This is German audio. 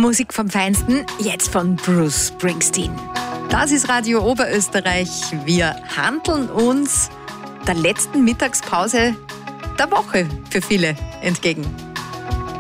Musik vom Feinsten, jetzt von Bruce Springsteen. Das ist Radio Oberösterreich. Wir handeln uns der letzten Mittagspause der Woche für viele entgegen.